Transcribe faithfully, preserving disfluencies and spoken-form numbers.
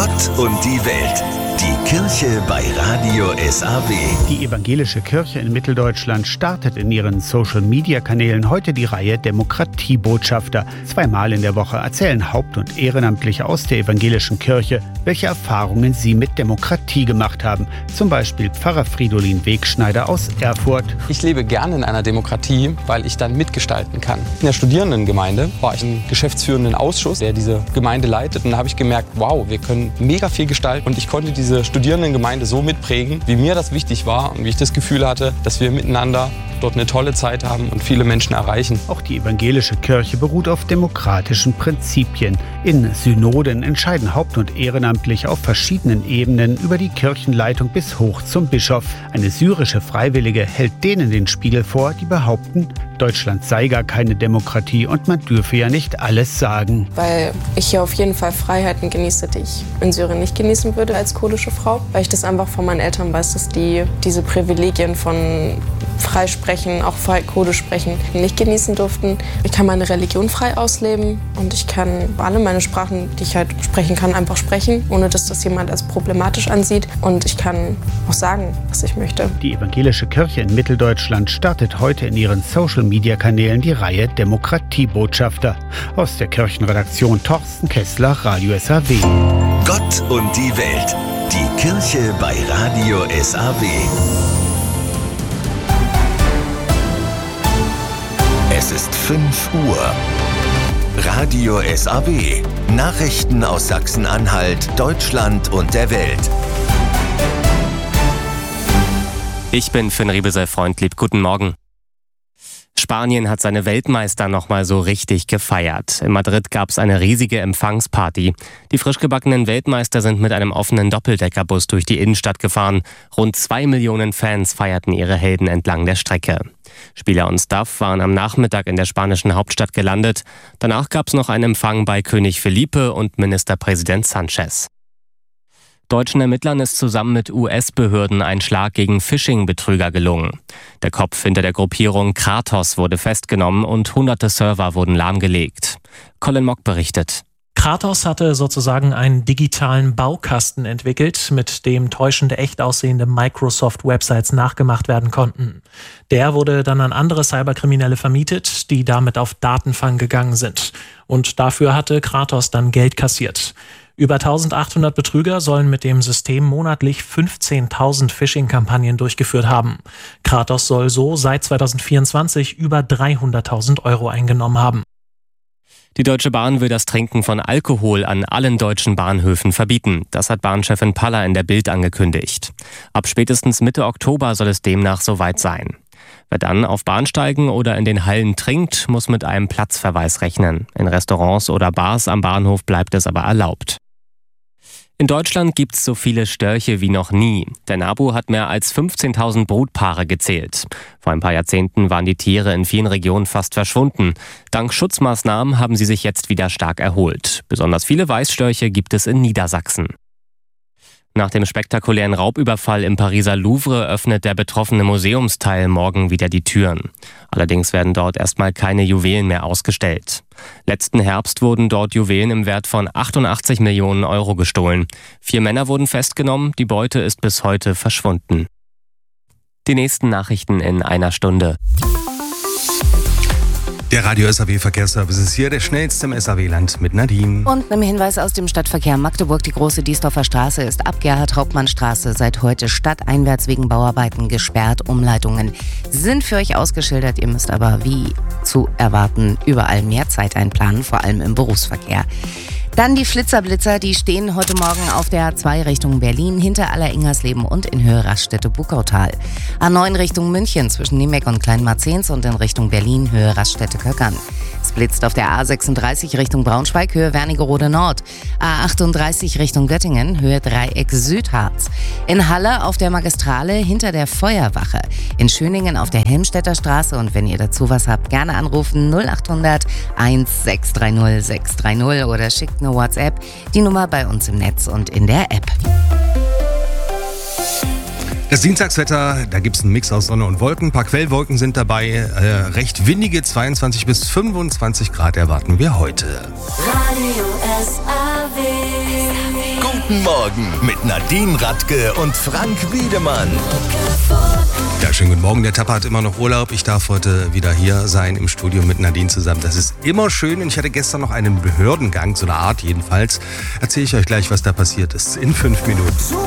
Gott und die Welt. Die Kirche bei Radio S A W. Die evangelische Kirche in Mitteldeutschland startet in ihren Social-Media-Kanälen heute die Reihe Demokratiebotschafter. Zweimal in der Woche erzählen Haupt- und Ehrenamtliche aus der evangelischen Kirche, welche Erfahrungen sie mit Demokratie gemacht haben. Zum Beispiel Pfarrer Fridolin Wegschneider aus Erfurt. Ich lebe gerne in einer Demokratie, weil ich dann mitgestalten kann. In der Studierendengemeinde war ich im geschäftsführenden Ausschuss, der diese Gemeinde leitet. Und da habe ich gemerkt, wow, wir können mega viel gestalten. Und ich konnte diese diese Studierendengemeinde so mitprägen, wie mir das wichtig war und wie ich das Gefühl hatte, dass wir miteinander dort eine tolle Zeit haben und viele Menschen erreichen. Auch die evangelische Kirche beruht auf demokratischen Prinzipien. In Synoden entscheiden Haupt- und Ehrenamtliche auf verschiedenen Ebenen über die Kirchenleitung bis hoch zum Bischof. Eine syrische Freiwillige hält denen den Spiegel vor, die behaupten, Deutschland sei gar keine Demokratie und man dürfe ja nicht alles sagen. Weil ich hier auf jeden Fall Freiheiten genieße, die ich in Syrien nicht genießen würde als kurdische Frau. Weil ich das einfach von meinen Eltern weiß, dass die diese Privilegien von Freisprechen, auch frei Kurdisch sprechen, nicht genießen durften. Ich kann meine Religion frei ausleben und ich kann alle meine Sprachen, die ich halt sprechen kann, einfach sprechen, ohne dass das jemand als problematisch ansieht. Und ich kann auch sagen, was ich möchte. Die evangelische Kirche in Mitteldeutschland startet heute in ihren Social-Media-Kanälen die Reihe Demokratiebotschafter. Aus der Kirchenredaktion Torsten Kessler, Radio S A W. Gott und die Welt. Die Kirche bei Radio S A W. Es ist fünf Uhr. Radio S A W. Nachrichten aus Sachsen-Anhalt, Deutschland und der Welt. Ich bin Finn Riebesel-Freundlieb. Guten Morgen. Spanien hat seine Weltmeister nochmal so richtig gefeiert. In Madrid gab es eine riesige Empfangsparty. Die frisch gebackenen Weltmeister sind mit einem offenen Doppeldeckerbus durch die Innenstadt gefahren. Rund zwei Millionen Fans feierten ihre Helden entlang der Strecke. Spieler und Staff waren am Nachmittag in der spanischen Hauptstadt gelandet. Danach gab es noch einen Empfang bei König Felipe und Ministerpräsident Sanchez. Deutschen Ermittlern ist zusammen mit U S-Behörden ein Schlag gegen Phishing-Betrüger gelungen. Der Kopf hinter der Gruppierung Kratos wurde festgenommen und hunderte Server wurden lahmgelegt. Colin Mock berichtet. Kratos hatte sozusagen einen digitalen Baukasten entwickelt, mit dem täuschende, echt aussehende Microsoft-Websites nachgemacht werden konnten. Der wurde dann an andere Cyberkriminelle vermietet, die damit auf Datenfang gegangen sind. Und dafür hatte Kratos dann Geld kassiert. Über eintausendachthundert Betrüger sollen mit dem System monatlich fünfzehntausend Phishing-Kampagnen durchgeführt haben. Kratos soll so seit zweitausendvierundzwanzig über dreihunderttausend Euro eingenommen haben. Die Deutsche Bahn will das Trinken von Alkohol an allen deutschen Bahnhöfen verbieten. Das hat Bahnchefin Paller in der Bild angekündigt. Ab spätestens Mitte Oktober soll es demnach soweit sein. Wer dann auf Bahnsteigen oder in den Hallen trinkt, muss mit einem Platzverweis rechnen. In Restaurants oder Bars am Bahnhof bleibt es aber erlaubt. In Deutschland gibt's so viele Störche wie noch nie. Der NABU hat mehr als fünfzehntausend Brutpaare gezählt. Vor ein paar Jahrzehnten waren die Tiere in vielen Regionen fast verschwunden. Dank Schutzmaßnahmen haben sie sich jetzt wieder stark erholt. Besonders viele Weißstörche gibt es in Niedersachsen. Nach dem spektakulären Raubüberfall im Pariser Louvre öffnet der betroffene Museumsteil morgen wieder die Türen. Allerdings werden dort erstmal keine Juwelen mehr ausgestellt. Letzten Herbst wurden dort Juwelen im Wert von achtundachtzig Millionen Euro gestohlen. Vier Männer wurden festgenommen, die Beute ist bis heute verschwunden. Die nächsten Nachrichten in einer Stunde. Der Radio S A W-Verkehrsservice ist hier der schnellste im S A W-Land mit Nadine. Und einem Hinweis aus dem Stadtverkehr Magdeburg. Die große Diesdorfer Straße ist ab Gerhard-Hauptmann-Straße seit heute stadteinwärts wegen Bauarbeiten gesperrt. Umleitungen sind für euch ausgeschildert. Ihr müsst aber, wie zu erwarten, überall mehr Zeit einplanen, vor allem im Berufsverkehr. Dann die Flitzerblitzer, die stehen heute Morgen auf der A zwei Richtung Berlin, hinter Aller-Ingersleben und in Höhe Raststätte-Bukautal. A neun Richtung München zwischen Niemek und Kleinmarzehns und in Richtung Berlin, Höhe Raststätte-Köckern. Es blitzt auf der A sechsunddreißig Richtung Braunschweig, Höhe Wernigerode Nord. A achtunddreißig Richtung Göttingen, Höhe Dreieck Südharz. In Halle auf der Magistrale hinter der Feuerwache. In Schöningen auf der Helmstedter Straße. Und wenn ihr dazu was habt, gerne anrufen null achthundert sechs drei null sechs drei null oder schickt eine WhatsApp. Die Nummer bei uns im Netz und in der App. Das Dienstagswetter, da gibt es einen Mix aus Sonne und Wolken. Ein paar Quellwolken sind dabei. Äh, recht windige zweiundzwanzig bis fünfundzwanzig Grad erwarten wir heute. Radio S A W. Gut Guten Morgen mit Nadine Radke und Frank Wiedemann. Ja, schönen guten Morgen. Der Tapper hat immer noch Urlaub. Ich darf heute wieder hier sein im Studio mit Nadine zusammen. Das ist immer schön. Und ich hatte gestern noch einen Behördengang, so eine Art jedenfalls. Erzähle ich euch gleich, was da passiert ist. In fünf Minuten.